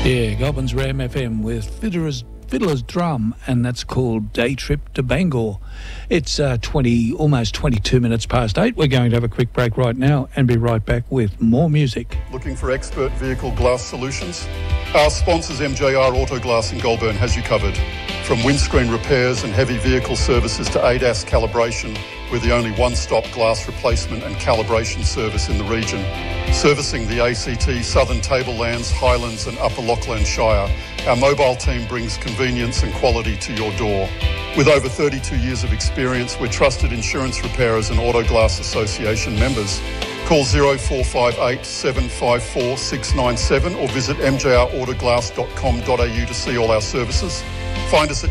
Yeah, Goblins Ram FM with Fiddler's Drum, and that's called Day Trip to Bangor. It's almost 22 minutes past 8. We're going to have a quick break right now and be right back with more music. Looking for expert vehicle glass solutions? Our sponsors MJR Auto Glass in Goulburn has you covered. From windscreen repairs and heavy vehicle services to ADAS calibration, we're the only one-stop glass replacement and calibration service in the region. Servicing the ACT, Southern Tablelands, Highlands and Upper Lachlan Shire, our mobile team brings convenience and quality to your door. With over 32 years of experience, we're trusted insurance repairers and Auto Glass Association members. Call 0458 754 697 or visit mjrautoglass.com.au to see all our services. Find us at